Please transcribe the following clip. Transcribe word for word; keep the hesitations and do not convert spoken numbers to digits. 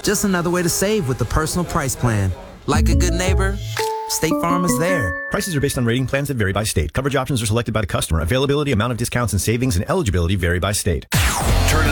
Just another way to save with the Personal Price Plan. Like a good neighbor, State Farm is there. Prices are based on rating plans that vary by state. Coverage options are selected by the customer. Availability, amount of discounts and savings, and eligibility vary by state.